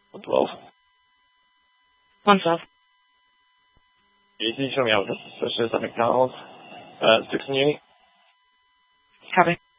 12. 1 south. Easy, show me out. Switches at McDonald's. 6 in Uni. Copy.